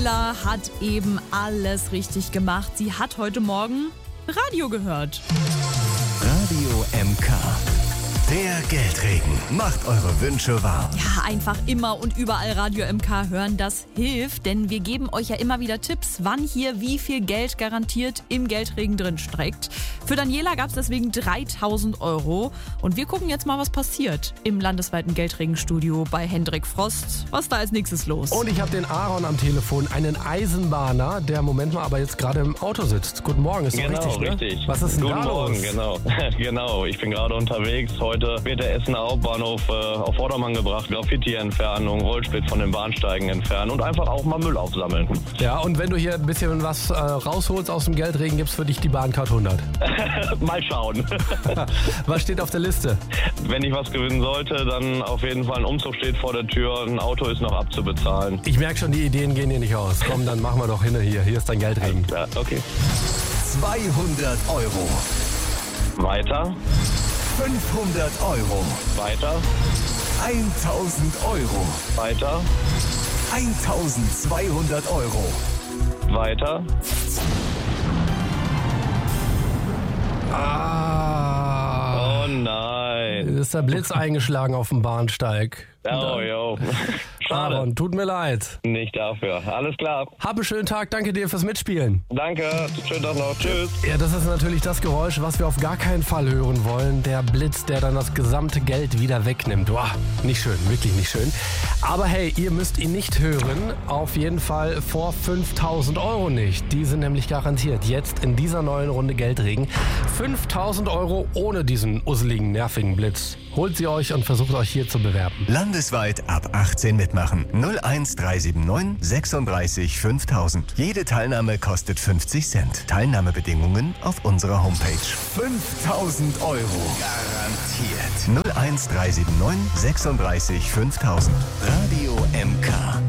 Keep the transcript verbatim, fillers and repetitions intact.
Daniela hat eben alles richtig gemacht. Sie hat heute Morgen Radio gehört. Radio M K. Der Geldregen macht eure Wünsche wahr. Ja, einfach immer und überall Radio M K hören, das hilft, denn wir geben euch ja immer wieder Tipps, wann hier wie viel Geld garantiert im Geldregen drin steckt. Für Daniela gab es deswegen dreitausend Euro und wir gucken jetzt mal, was passiert im landesweiten Geldregenstudio bei Hendrik Frost. Was da als nächstes los? Und ich habe den Aaron am Telefon, einen Eisenbahner, der Moment mal aber jetzt gerade im Auto sitzt. Guten Morgen, ist doch Genau, richtig, ne? richtig. Was ist denn Guten da Morgen, los? genau. genau, ich bin gerade unterwegs. Heute wird der Essener Hauptbahnhof äh, auf Vordermann gebracht. Graffiti-Entfernung, Rollsplit von den Bahnsteigen entfernen und einfach auch mal Müll aufsammeln. Ja, und wenn du hier ein bisschen was äh, rausholst aus dem Geldregen, gibt's für dich die Bahncard hundert. Mal schauen. Was steht auf der Liste? Wenn ich was gewinnen sollte, dann auf jeden Fall ein Umzug steht vor der Tür. Ein Auto ist noch abzubezahlen. Ich merke schon, die Ideen gehen dir nicht aus. Komm, dann machen wir doch hin hier. Hier ist dein Geldregen. Ja, okay. zweihundert Euro. Weiter, fünfhundert Euro. weiter, tausend Euro. weiter, eintausendzweihundert Euro. weiter. Ah, Oh nein. ist der Blitz eingeschlagen auf dem Bahnsteig. Oh, jo. Schade. Aaron, tut mir leid. Nicht dafür. Alles klar. Hab einen schönen Tag, danke dir fürs Mitspielen. Danke. Schönen Tag noch. Tschüss. Ja, das ist natürlich das Geräusch, was wir auf gar keinen Fall hören wollen. Der Blitz, der dann das gesamte Geld wieder wegnimmt. Wow, nicht schön, wirklich nicht schön. Aber hey, ihr müsst ihn nicht hören. Auf jeden Fall vor fünftausend Euro nicht. Die sind nämlich garantiert. Jetzt in dieser neuen Runde Geldregen. fünftausend Euro ohne diesen usseligen, nervigen Blitz. Holt sie euch und versucht euch hier zu bewerben. Landesweit ab achtzehn mitmachen. null eins drei sieben neun sechsunddreißig fünftausend. Jede Teilnahme kostet fünfzig Cent. Teilnahmebedingungen auf unserer Homepage. fünftausend Euro. Garantiert. null eins drei sieben neun sechsunddreißig fünftausend. Radio M K.